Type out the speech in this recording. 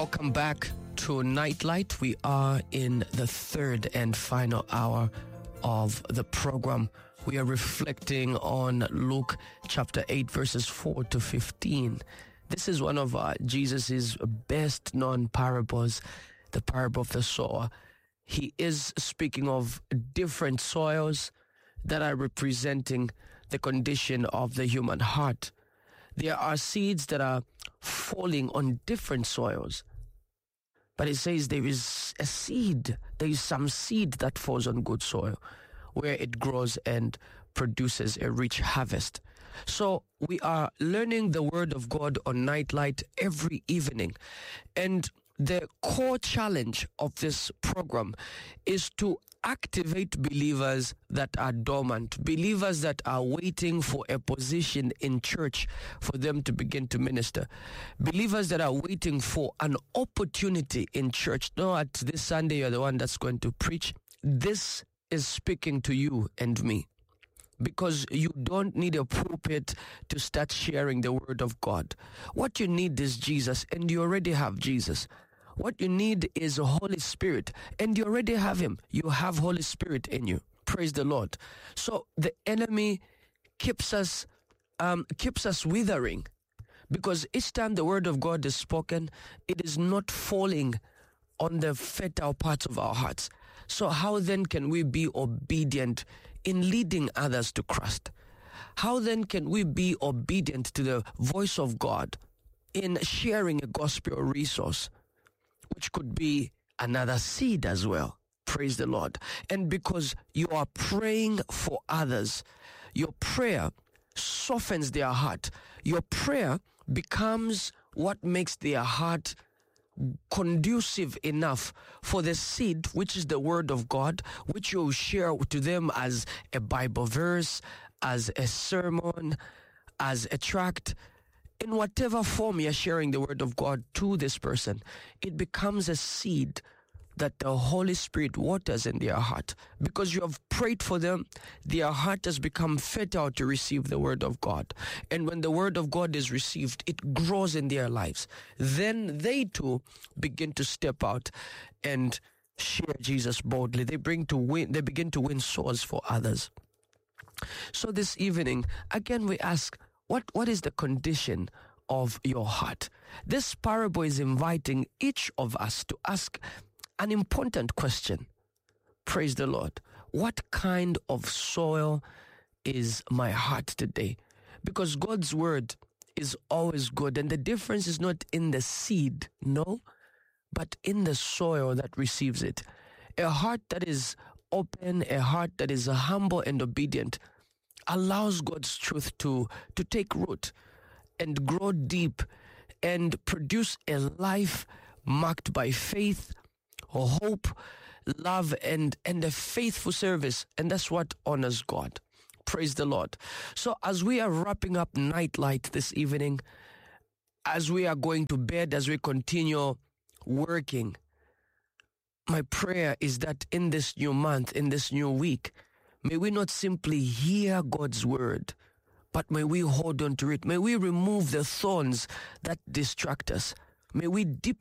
Welcome back to Nightlight. We are in the third and final hour of the program. We are reflecting on Luke chapter 8 verses 4 to 15. This is one of Jesus's best known parables, the parable of the sower. He is speaking of different soils that are representing the condition of the human heart. There are seeds that are falling on different soils. But it says there is a seed, there is some seed that falls on good soil where it grows and produces a rich harvest. So we are learning the word of God on Nightlight every evening. And the core challenge of this program is to activate believers that are dormant, believers that are waiting for a position in church for them to begin to minister, believers that are waiting for an opportunity in church. No, at this Sunday you're the one that's going to preach. This is speaking to you and me, because you don't need a pulpit to start sharing the word of God. What you need is Jesus, and you already have Jesus. What you need is the Holy Spirit, and you already have him. You have Holy Spirit in you. Praise the Lord. So the enemy keeps us withering, because each time the word of God is spoken, it is not falling on the fertile parts of our hearts. So how then can we be obedient in leading others to Christ? How then can we be obedient to the voice of God in sharing a gospel resource, which could be another seed as well? Praise the Lord. And because you are praying for others, your prayer softens their heart. Your prayer becomes what makes their heart conducive enough for the seed, which is the word of God, which you share to them as a Bible verse, as a sermon, as a tract. In whatever form you're sharing the word of God to this person, it becomes a seed that the Holy Spirit waters in their heart. Because you have prayed for them, their heart has become fertile to receive the word of God. And when the word of God is received, it grows in their lives. Then they too begin to step out and share Jesus boldly. They begin to win souls for others. So this evening, again we ask, what is the condition of your heart? This parable is inviting each of us to ask an important question. Praise the Lord. What kind of soil is my heart today? Because God's word is always good, and the difference is not in the seed, no, but in the soil that receives it. A heart that is open, a heart that is humble and obedient, allows God's truth to take root and grow deep and produce a life marked by faith, hope, love, and a faithful service. And that's what honors God. Praise the Lord. So as we are wrapping up Nightlight this evening, as we are going to bed, as we continue working, my prayer is that in this new month, in this new week, may we not simply hear God's word, but may we hold on to it. May we remove the thorns that distract us. May we dip